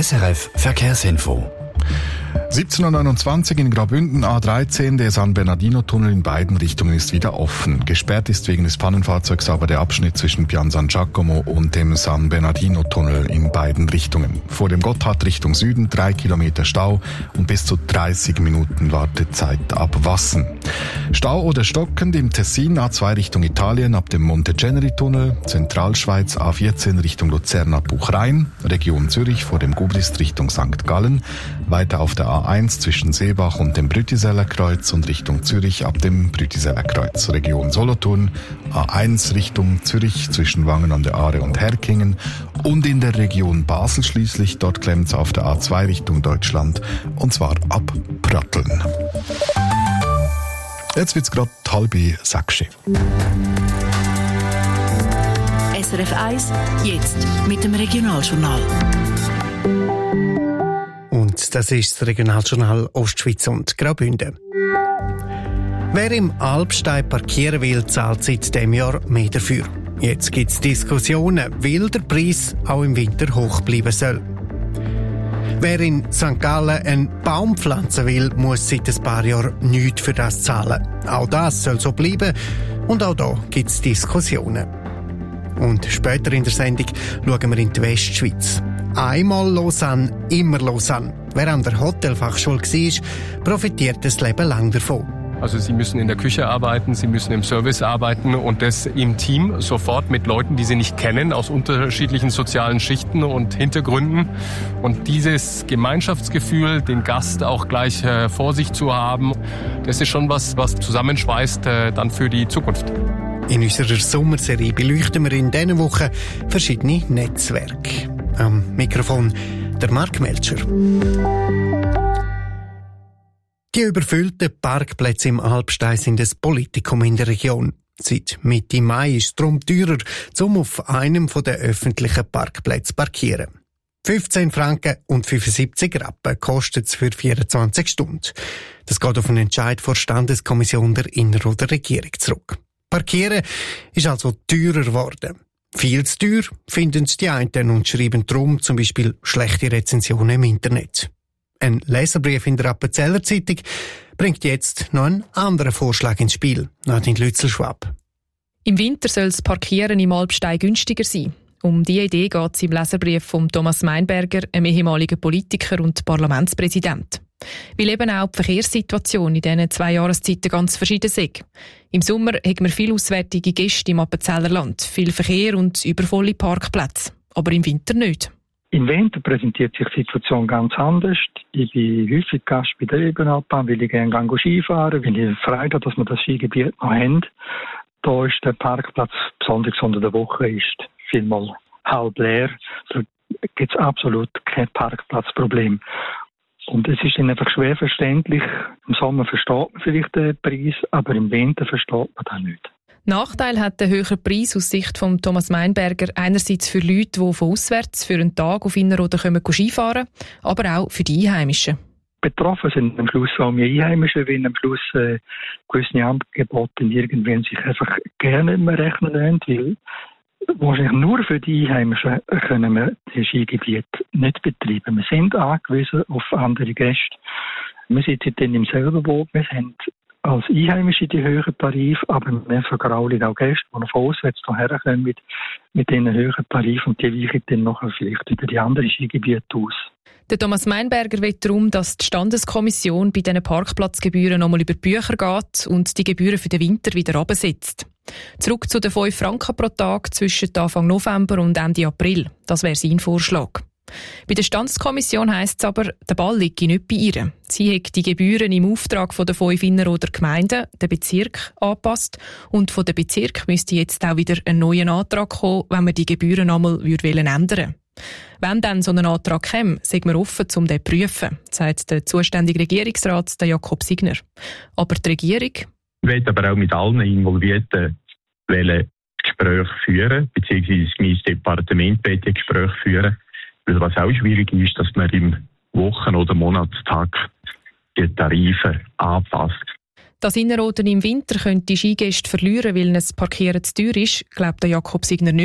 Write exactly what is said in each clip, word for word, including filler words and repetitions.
S R F Verkehrsinfo. siebzehn Uhr neunundzwanzig in Graubünden, A dreizehn, der San Bernardino-Tunnel in beiden Richtungen ist wieder offen. Gesperrt ist wegen des Pannenfahrzeugs aber der Abschnitt zwischen Pian San Giacomo und dem San Bernardino-Tunnel in beiden Richtungen. Vor dem Gotthard Richtung Süden drei Kilometer Stau und bis zu dreißig Minuten Wartezeit ab Wassen. Stau oder stockend im Tessin, A zwei Richtung Italien ab dem Monteceneri-Tunnel, Zentralschweiz A vierzehn Richtung Luzern ab Buchrhein, Region Zürich vor dem Gubrist Richtung Sankt Gallen, weiter auf der A eins zwischen Seebach und dem Brütiseller Kreuz und Richtung Zürich ab dem Brütiseller Kreuz. Region Solothurn, A eins Richtung Zürich zwischen Wangen an der Aare und Herkingen und in der Region Basel schließlich, dort klemmt's auf der A zwei Richtung Deutschland und zwar ab Pratteln. Jetzt wird's grad halb sechs. S R F eins, jetzt mit dem Regionaljournal. Und das ist das Regionaljournal Ostschweiz und Graubünden. Wer im Alpsteig parkieren will, zahlt seit diesem Jahr mehr dafür. Jetzt gibt es Diskussionen, weil der Preis auch im Winter hoch bleiben soll. Wer in Sankt Gallen einen Baum pflanzen will, muss seit ein paar Jahren nichts für das zahlen. Auch das soll so bleiben und auch da gibt es Diskussionen. Und später in der Sendung schauen wir in die Westschweiz. Einmal Lausanne, immer Lausanne. Wer an der Hotelfachschule war, profitiert das Leben lang davon. Also Sie müssen in der Küche arbeiten, Sie müssen im Service arbeiten und das im Team sofort mit Leuten, die Sie nicht kennen, aus unterschiedlichen sozialen Schichten und Hintergründen. Und dieses Gemeinschaftsgefühl, den Gast auch gleich äh, vor sich zu haben, das ist schon was, was zusammenschweißt äh, dann für die Zukunft. In unserer Sommerserie beleuchten wir in dieser Woche verschiedene Netzwerke. Am Mikrofon der Mark Melcher. Die überfüllten Parkplätze im Alpsteig sind ein Politikum in der Region. Seit Mitte Mai ist es darum teurer, um auf einem der öffentlichen Parkplätze zu parkieren. fünfzehn Franken und fünfundsiebzig Rappen kostet es für vierundzwanzig Stunden. Das geht auf einen Entscheid der Standeskommission der Inner- oder Regierung zurück. Parkieren ist also teurer geworden. Viel zu teuer finden es die einen und schreiben darum zum Beispiel schlechte Rezensionen im Internet. Ein Leserbrief in der Appenzeller Zeitung bringt jetzt noch einen anderen Vorschlag ins Spiel, Nadine Lützel-Schwab. Im Winter soll das Parkieren im Alpsteig günstiger sein. Um diese Idee geht es im Leserbrief von Thomas Meinberger, einem ehemaligen Politiker und Parlamentspräsident. Weil eben auch die Verkehrssituation in diesen zwei Jahreszeiten ganz verschieden ist. Im Sommer haben wir viele auswärtige Gäste im Appenzellerland, viel Verkehr und übervolle Parkplätze. Aber im Winter nicht. Im Winter präsentiert sich die Situation ganz anders. Ich bin häufig Gast bei der Ebenalpbahn, weil ich gerne Skifahren, weil ich Freude habe, dass wir das Skigebiet noch haben. Da ist der Parkplatz, besonders unter der Woche, ist vielmal halb leer. Da gibt es absolut kein Parkplatzproblem. Und es ist dann einfach schwer verständlich. Im Sommer versteht man vielleicht den Preis, aber im Winter versteht man das nicht. Nachteil hat der höhere Preis aus Sicht von Thomas Meinberger einerseits für Leute, die von auswärts für einen Tag auf Innerrhoden kommen Skifahren, aber auch für die Einheimischen. Betroffen sind am Schluss auch wir Einheimischen, weil am Schluss äh, gewisse Angebote irgendwann sich einfach gerne nicht mehr rechnen lassen, weil wahrscheinlich nur für die Einheimischen können wir das Skigebiet nicht betreiben. Wir sind angewiesen auf andere Gäste. Wir sitzen dann im selben Boot. Wir haben als Einheimische die höheren Tarife, aber wir vergraulen auch Gäste, die noch von auswärts hierher kommen mit, mit diesen höheren Tarifen und die weichen dann nachher vielleicht über die anderen Skigebiete aus. Der Thomas Meinberger will darum, dass die Standeskommission bei diesen Parkplatzgebühren nochmal über die Bücher geht und die Gebühren für den Winter wieder herabsetzt. Zurück zu den fünf Franken pro Tag zwischen Anfang November und Ende April. Das wäre sein Vorschlag. Bei der Standeskommission heisst es aber, der Ball liege nicht bei ihr. Sie hat die Gebühren im Auftrag von der fünf Innerrhoder Gemeinden, den Bezirk, angepasst. Und von dem Bezirk müsste jetzt auch wieder ein neuer Antrag kommen, wenn man die Gebühren einmal ändern würde. Wenn dann so ein Antrag käme, sind wir offen, um den zu prüfen, sagt der zuständige Regierungsrat, der Jakob Signer. Aber die Regierung Ich will aber auch mit allen Involvierten Gespräche führen, beziehungsweise mein Departement will die Gespräche führen. Weil was auch schwierig ist, dass man im Wochen- oder Monatstag die Tarife anpasst. Dass Innerrhoden im Winter könnte Skigäste verlieren, weil ein Parkieren zu teuer ist, glaubt der Jakob Signer nicht.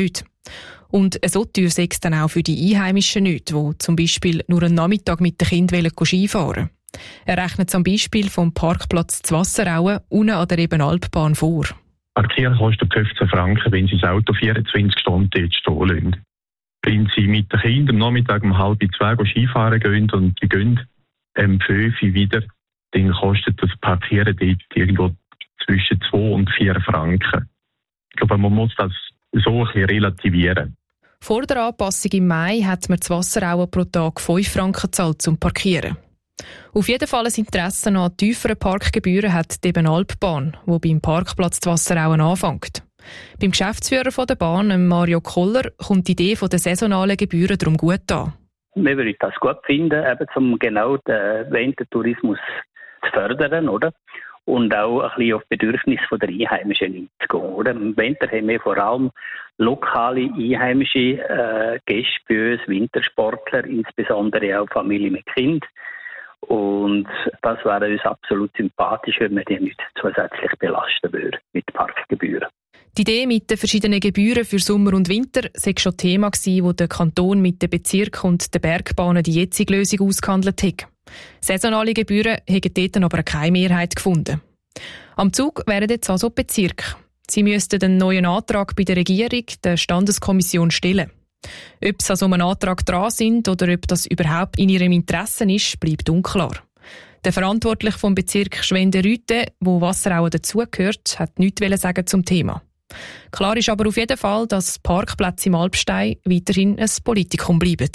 Und so teuer sei es dann auch für die Einheimischen nicht, die zum Beispiel nur einen Nachmittag mit den Kindern Skifahren wollen. Er rechnet zum Beispiel vom Parkplatz zu Wasserauen unten an der Ebenalpbahn vor. Parkieren kostet fünfzehn Franken, wenn Sie das Auto vierundzwanzig Stunden dort stehen lassen. Wenn Sie mit den Kindern am Nachmittag um halb zwei Skifahren gehen und die gehen um fünf Uhr wieder, dann kostet das Parkieren dort irgendwo zwischen zwei und vier Franken. Ich glaube, man muss das so ein bisschen relativieren. Vor der Anpassung im Mai hat man zu Wasserauen pro Tag fünf Franken gezahlt zum Parkieren. Auf jeden Fall ein Interesse an tieferen Parkgebühren hat die Ebenalpbahn, die beim Parkplatz zu Wasserauen anfängt. Beim Geschäftsführer der Bahn, Mario Koller, kommt die Idee der saisonalen Gebühren darum gut an. Wir würden das gut finden, eben um genau den Wintertourismus zu fördern, oder? Und auch ein bisschen auf die Bedürfnisse der Einheimischen einzugehen. Oder? Im Winter haben wir vor allem lokale einheimische äh, Gäste bei uns, Wintersportler, insbesondere auch Familien mit Kind. Und das wäre uns absolut sympathisch, wenn man die nicht zusätzlich belasten würde mit Parkgebühren. Die Idee mit den verschiedenen Gebühren für Sommer und Winter sei schon Thema gewesen, wo der Kanton mit den Bezirken und den Bergbahnen die jetzige Lösung ausgehandelt hat. Saisonale Gebühren haben dort aber keine Mehrheit gefunden. Am Zug wären jetzt also die Bezirke. Sie müssten einen neuen Antrag bei der Regierung, der Standeskommission, stellen. Ob sie an so einem Antrag dran sind oder ob das überhaupt in ihrem Interesse ist, bleibt unklar. Der Verantwortliche vom Bezirk Schwende-Rüthe, wo Wasserauen dazugehört, hat nichts sagen zum Thema. Klar ist aber auf jeden Fall, dass Parkplätze im Alpstein weiterhin ein Politikum bleiben.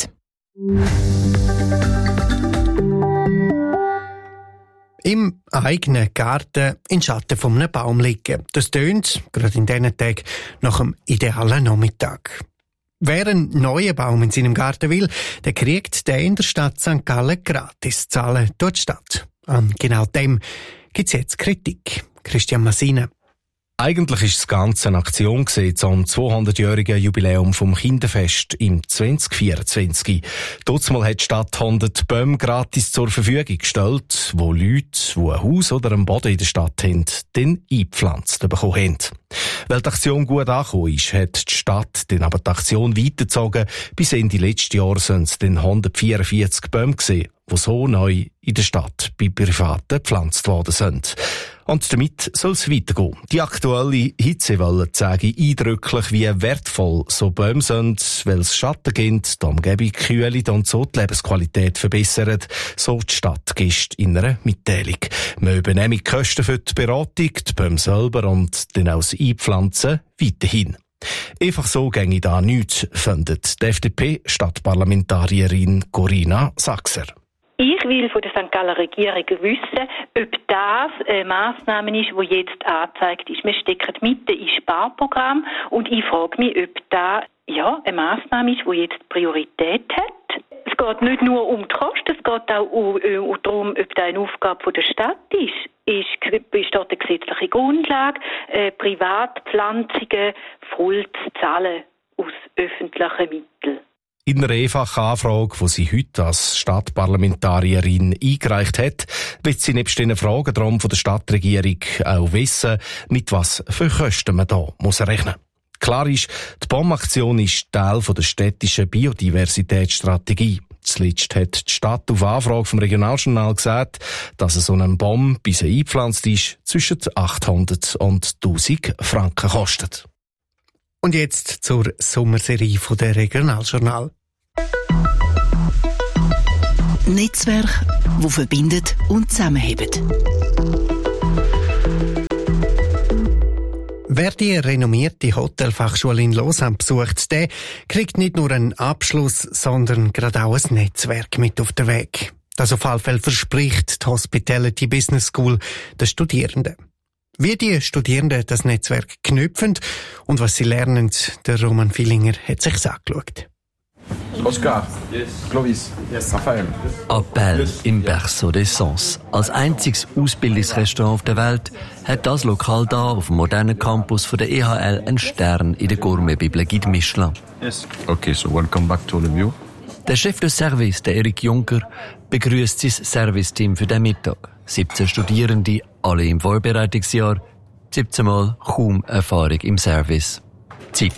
Im eigenen Garten in Schatten von einem Baum liegen. Das tönt, gerade in diesen Tagen, nach einem idealen Nachmittag. Wer einen neuen Baum in seinem Garten will, der kriegt den in der Stadt Sankt Gallen gratis zahlen durch die Stadt. An genau dem gibt es jetzt Kritik. Christian Massina. Eigentlich ist das Ganze eine Aktion zum zweihundertjährigen Jubiläum vom Kinderfest im zwanzig vierundzwanzig. Dazumal hat die Stadt hundert Bäume gratis zur Verfügung gestellt, wo Leute, die ein Haus oder einen Boden in der Stadt haben, dann eingepflanzt bekommen haben. Weil die Aktion gut angekommen ist, hat die Stadt dann aber die Aktion weitergezogen. Bis Ende letzten Jahr sind es dann hundertvierundvierzig Bäume gewesen, die so neu in der Stadt bei Privaten gepflanzt worden sind. Und damit soll es weitergehen. Die aktuelle Hitzewelle zeigt eindrücklich, wie wertvoll so Bäume sind, weil es Schatten gibt, die Umgebung kühlt und so die Lebensqualität verbessert, so die Stadtgäste in einer Mitteilung. Wir übernehmen die Kosten für die Beratung, die Bäume selber und dann auch das Einpflanzen weiterhin. Einfach so ginge da nichts, findet die F D P-Stadtparlamentarierin Corinna Sachser. Ich will von der Sankt Galler Regierung wissen, ob das eine Massnahme ist, die jetzt angezeigt ist. Wir stecken mitten im Sparprogramm und ich frage mich, ob das ja, eine Massnahme ist, die jetzt Priorität hat. Es geht nicht nur um die Kosten, es geht auch um, um, darum, ob das eine Aufgabe der Stadt ist. Ist besteht eine gesetzliche Grundlage, äh, Privatpflanzungen voll zu zahlen aus öffentlichen Mitteln. In einer einfachen Anfrage, die sie heute als Stadtparlamentarierin eingereicht hat, wird sie nebst den Fragen darum von der Stadtregierung auch wissen, mit was für Kosten man da muss rechnen. Klar ist, die Baumaktion ist Teil der städtischen Biodiversitätsstrategie. Zuletzt hat die Stadt auf Anfrage vom Regionaljournal gesagt, dass so ein Baum, bis er eingepflanzt ist, zwischen achthundert und tausend Franken kostet. Und jetzt zur Sommerserie von der Regionaljournal. Netzwerk, wo verbindet und zusammenhebt. Wer die renommierte Hotelfachschule in Lausanne besucht, der kriegt nicht nur einen Abschluss, sondern gerade auch ein Netzwerk mit auf den Weg. Das auf alle Fälle verspricht die Hospitality Business School den Studierenden. Wie die Studierenden das Netzwerk knüpfen und was sie lernen, der Roman Villinger hat sich's angeschaut. Oscar, yes. Clovis, yes. Raphael. Appel im Berceau des Sens. Als einziges Ausbildungsrestaurant auf der Welt hat das Lokal da auf dem modernen Campus von der E H L einen Stern in der Gourmet-Bibel Guide Michelin. Yes. Okay, so welcome back to all of you. Der Chef des Service, der Erik Juncker, begrüßt sein Serviceteam für den Mittag. siebzehn Studierende, alle im Vorbereitungsjahr, siebzehn Mal kaum Erfahrung im Service. Zeit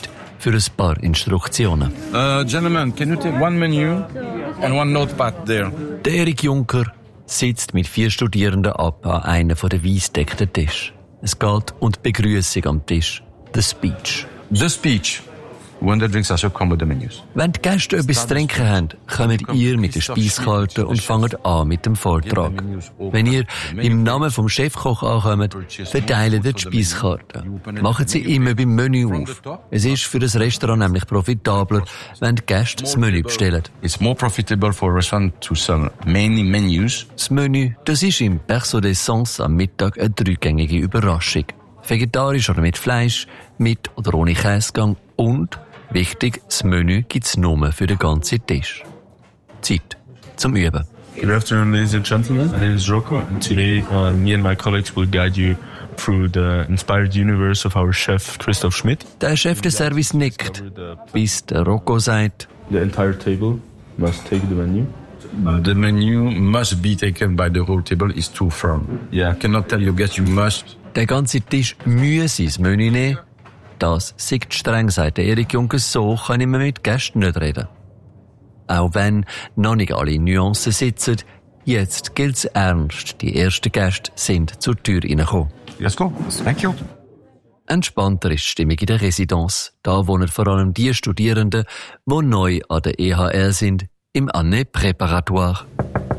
für ein paar Instruktionen. Uh, gentlemen, can you take one menu and one notepad there? Der Erik Juncker sitzt mit vier Studierenden ab an einem der weissdeckten Tisch. Es geht um die Begrüßung am Tisch. The Speech. The Speech. When the drinks are so come with the menus. Wenn die Gäste etwas zu trinken haben, kommt ihr mit der Speiskarte und fangt an mit dem Vortrag. Wenn ihr im Namen vom Chefkoch ankommt, verteilt ihr die Speiskarte. Machen sie immer beim Menü auf. Es ist für das Restaurant nämlich profitabler, wenn die Gäste das Menü bestellen. It's more profitable for a restaurant to sell many menus. Das Menü, das ist im Berceau d'Essence am Mittag eine dreigängige Überraschung. Vegetarisch oder mit Fleisch, mit oder ohne Käsegang und, wichtig, das Menü gibt's nur für den ganzen Tisch. Zeit zum Üben. Good afternoon, ladies and gentlemen. My name is Rocco, and today uh, me and my colleagues will guide you through the inspired universe of our chef Christoph Schmidt. Der Chef des Service nickt, bis der Rocco sagt: The entire table must take the menu. The menu must be taken by the whole table. It's too firm. Yeah, I cannot tell you guys you must. Der ganze Tisch müsse das Menü nehmen. Das sagt streng, sagt Erik Juncker, so kann ich mit Gästen nicht reden. Auch wenn noch nicht alle Nuancen sitzen, jetzt gilt's ernst. Die ersten Gäste sind zur Tür reingekommen. Let's go. Thank you. Entspannter ist die Stimmung in der Residenz. Da wohnen vor allem die Studierenden, die neu an der E H L sind, im Année Préparatoire.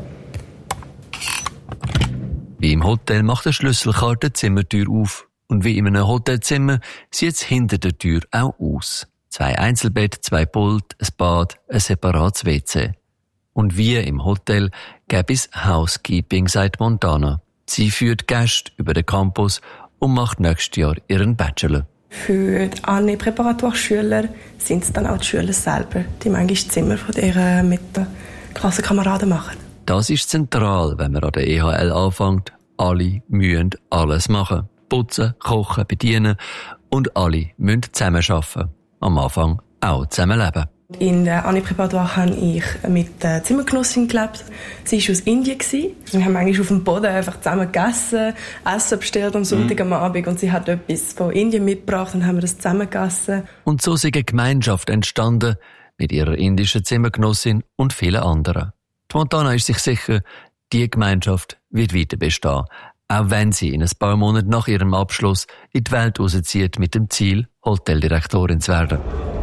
Wie im Hotel macht der Schlüsselkarte die Zimmertür auf. Und wie in einem Hotelzimmer sieht es hinter der Tür auch aus. Zwei Einzelbett, zwei Pult, ein Bad, ein separates W C. Und wie im Hotel gäbe es Housekeeping, sagt Montana. Sie führt Gäste über den Campus und macht nächstes Jahr ihren Bachelor. Für die Année Préparatoire-Schüler sind es dann auch die Schüler selber, die manchmal das Zimmer von deren mit den Klassenkameraden machen. Das ist zentral, wenn man an der E H L anfängt. Alle müssen alles machen. Putzen, kochen, bedienen und alle müssen zusammenarbeiten. Am Anfang auch zusammenleben. In der Année Préparatoire habe ich mit der Zimmergenossin gelebt. Sie war aus Indien. Wir haben eigentlich auf dem Boden einfach zusammen gegessen, Essen bestellt am Sonntag am Abend und sie hat etwas von Indien mitgebracht und haben wir das zusammen gegessen. Und so ist eine Gemeinschaft entstanden mit ihrer indischen Zimmergenossin und vielen anderen. Die Montana ist sich sicher, die Gemeinschaft wird weiter bestehen, auch wenn sie in ein paar Monaten nach ihrem Abschluss in die Welt rauszieht mit dem Ziel, Hoteldirektorin zu werden.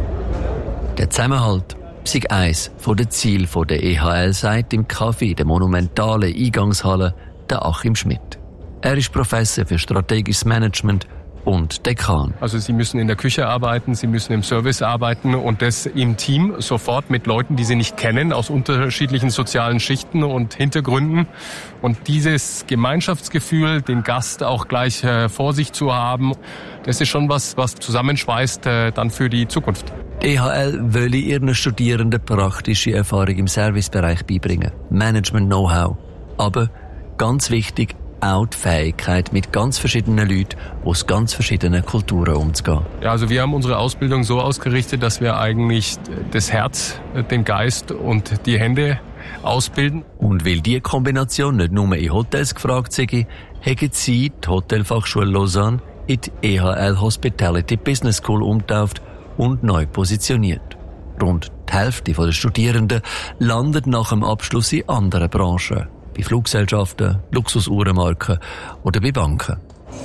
Der Zusammenhalt sei eines der Ziele der E H L, sagt im Café der monumentalen Eingangshalle der Achim Schmidt. Er ist Professor für strategisches Management und Dekan. Also Sie müssen in der Küche arbeiten, Sie müssen im Service arbeiten und das im Team sofort mit Leuten, die Sie nicht kennen, aus unterschiedlichen sozialen Schichten und Hintergründen. Und dieses Gemeinschaftsgefühl, den Gast auch gleich äh, vor sich zu haben, das ist schon was, was zusammenschweißt äh, dann für die Zukunft. Die E H L will ihren Studierenden praktische Erfahrung im Servicebereich beibringen, Management-Know-how. Aber ganz wichtig, auch die Fähigkeit, mit ganz verschiedenen Leuten aus ganz verschiedenen Kulturen umzugehen. Ja, also wir haben unsere Ausbildung so ausgerichtet, dass wir eigentlich das Herz, den Geist und die Hände ausbilden. Und weil diese Kombination nicht nur in Hotels gefragt sei, haben sie die Hotelfachschule Lausanne in die E H L Hospitality Business School umgetauft und neu positioniert. Rund die Hälfte der Studierenden landet nach dem Abschluss in anderen Branchen. Bei Fluggesellschaften, Luxusuhrenmarken oder bei Banken.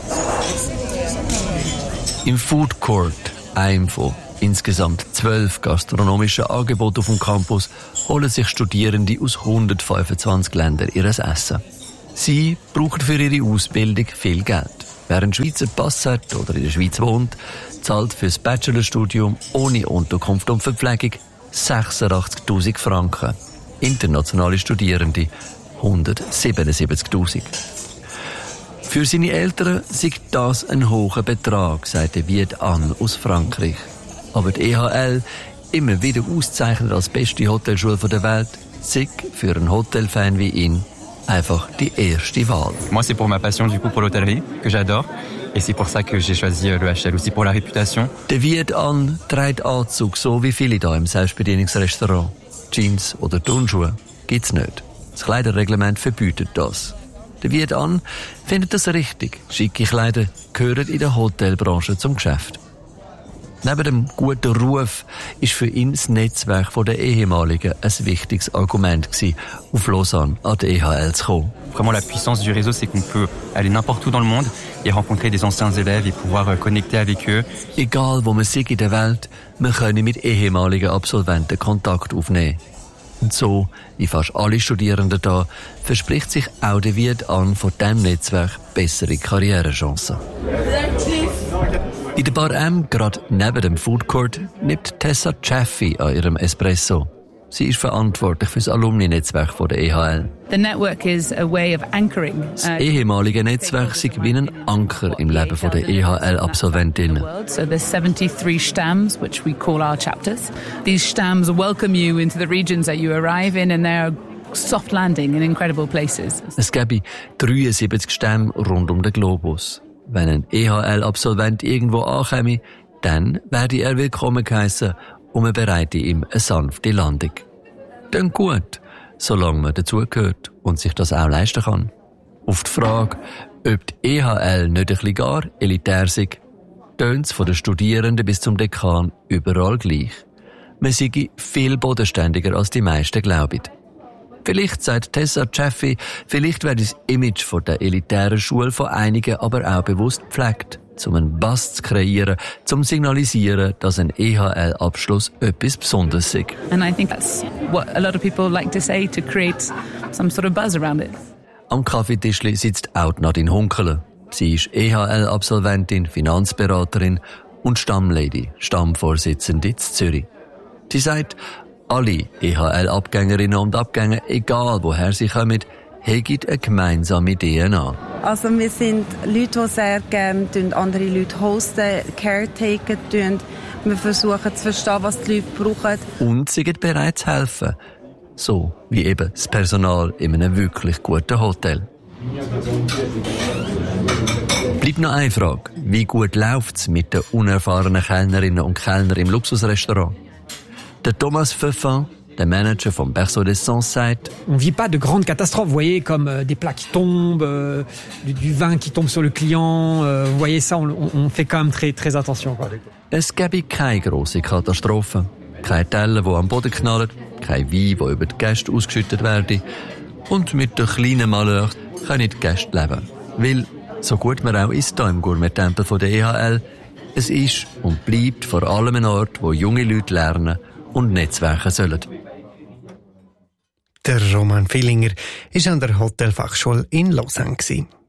Im Food Court, einem von insgesamt zwölf gastronomischen Angeboten auf dem Campus, holen sich Studierende aus hundertfünfundzwanzig Ländern ihr Essen. Sie brauchen für ihre Ausbildung viel Geld. Wer einen Schweizer Pass hat oder in der Schweiz wohnt, zahlt für das Bachelorstudium ohne Unterkunft und Verpflegung sechsundachtzigtausend Franken. Internationale Studierende hundertsiebenundsiebzigtausend. Für seine Eltern sei das ein hoher Betrag, sagte Viet An aus Frankreich. Aber die E H L, immer wieder ausgezeichnet als beste Hotelschule der Welt, sei für einen Hotelfan wie ihn einfach die erste Wahl. Moi, c'est pour ma passion du coup pour l'hôtellerie que j'adore. Et c'est pour ça que j'ai choisi le H L, aussi pour la réputation. Der Viet An trägt Anzug, so wie viele da im Selbstbedienungsrestaurant. Jeans oder Turnschuhe gibt's nicht. Das Kleiderreglement verbietet das. Der Viet An findet das richtig. Schicke Kleider gehören in der Hotelbranche zum Geschäft. Neben dem guten Ruf ist für ihn das Netzwerk der Ehemaligen ein wichtiges Argument gewesen, auf Lausanne an die E H L zu kommen. Vraiment la puissance du réseau, c'est qu'on peut aller n'importe où dans le monde et rencontrer des anciens élèves et pouvoir connecter avec eux. Egal wo man sei in der Welt, man könne mit ehemaligen Absolventen Kontakt aufnehmen. Und so, wie fast alle Studierenden da, verspricht sich auch der Wied an von diesem Netzwerk bessere Karrierechancen. In der Bar M, gerade neben dem Food Court, nimmt Tessa Chaffee an ihrem Espresso. Sie ist verantwortlich für das Alumni-Netzwerk der E H L. The network is a way of anchoring. Das ehemalige Netzwerk ist wie ein Anker im Leben der E H L-Absolventinnen. So there's seventy-three Stamms, which we call our chapters. These Stamms welcome you into the regions that you arrive in, and they're soft landing in incredible places. Es gäbe dreiundsiebzig Stämme rund um den Globus. Wenn ein E H L-Absolvent irgendwo ankäme, dann werde er willkommen geheissen und man bereite ihm eine sanfte Landung. Dann gut, solange man dazugehört und sich das auch leisten kann. Auf die Frage, ob die E H L nicht ein bisschen gar elitär sei, tönt es von den Studierenden bis zum Dekan überall gleich. Man sei viel bodenständiger als die meisten glauben. Vielleicht, sagt Tessa Chaffee, vielleicht werde das Image von der elitären Schule von einigen aber auch bewusst gepflegt, um einen Bass zu kreieren, zum signalisieren, dass ein E H L-Abschluss etwas Besonderes ist. And I think that's what a lot of people like to say, to create some sort of buzz around it. Am Kaffeetischli sitzt auch Nadine Hunkele. Sie ist E H L-Absolventin, Finanzberaterin und Stammlady, Stammvorsitzende in Zürich. Sie sagt, alle E H L-Abgängerinnen und Abgänger, egal woher sie kommen, haben eine gemeinsame D N A. Also wir sind Leute, die sehr gerne andere Leute hosten, caretaken tun. Wir versuchen zu verstehen, was die Leute brauchen. Und sie sind bereit zu helfen. So wie eben das Personal in einem wirklich guten Hotel. Bleibt noch eine Frage. Wie gut läuft es mit den unerfahrenen Kellnerinnen und Kellnern im Luxusrestaurant? Der Thomas Pfeffin, der Manager vom Berceau des Sens, sagt: On vit pas de grandes catastrophes, vous voyez, comme euh, des plats qui tombent, euh, du, du vin qui tombe sur le client. Euh, vous voyez ça, on, on fait quand même très, très attention, quoi. Es gäbe keine grosse Katastrophe. Keine Teller, die am Boden knallen, kein Wein, der über die Gäste ausgeschüttet werde. Und mit den kleinen Malheurs können die Gäste leben. Weil, so gut man auch ist hier im Gourmet-Tempel der E H L, es ist und bleibt vor allem ein Ort, wo junge Leute lernen und Netzwerke sollen. Der Roman Villinger war an der Hotelfachschule in Lausanne.